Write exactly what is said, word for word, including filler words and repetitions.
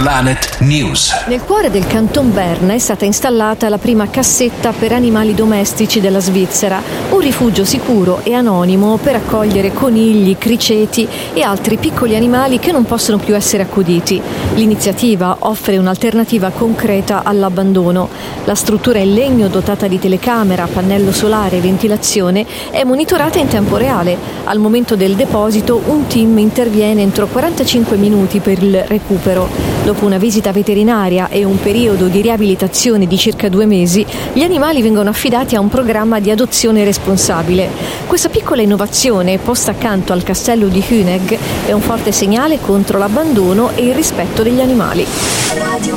Planet News. Nel cuore del Canton Berna è stata installata la prima cassetta per animali domestici della Svizzera, un rifugio sicuro e anonimo per accogliere conigli, criceti e altri piccoli animali che non possono più essere accuditi. L'iniziativa offre un'alternativa concreta all'abbandono. La struttura in legno dotata di telecamera, pannello solare e ventilazione è monitorata in tempo reale. Al momento del deposito un team interviene entro quarantacinque minuti per il recupero. Dopo una visita veterinaria e un periodo di riabilitazione di circa due mesi, gli animali vengono affidati a un programma di adozione responsabile. Questa piccola innovazione, posta accanto al castello di Hünegg, è un forte segnale contro l'abbandono e il rispetto degli animali.